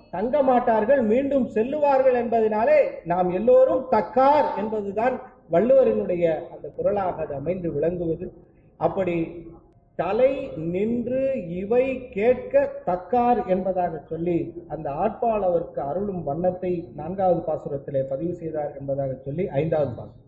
தங்க மாட்டார்கள், மீண்டும் செல்லுவார்கள் என்பதனாலே நாம் எல்லோரும் தக்கார் என்பதுதான் வள்ளுவரினுடைய அந்த குரலாக அது அமைந்து விளங்குவது. அப்படி தலை நின்று இவை கேட்க தக்கார் என்பதாக சொல்லி அந்த ஆட்பால் அவருக்கு அருளும் வண்ணத்தை 4வது பாசுரத்திலே பதிவு செய்தார் என்பதாக சொல்லி 5வது பாசுரம்.